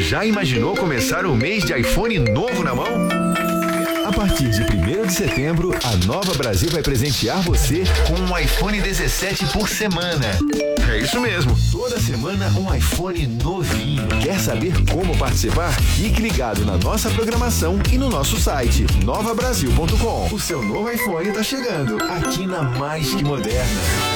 Já imaginou começar um mês de iPhone novo na mão? A partir de 1º de setembro, a Nova Brasil vai presentear você com um iPhone 17 por semana. É isso mesmo, toda semana um iPhone novinho. Quer saber como participar? Fique ligado na nossa programação e no nosso site novabrasil.com. O seu novo iPhone está chegando aqui na Mais Que Moderna.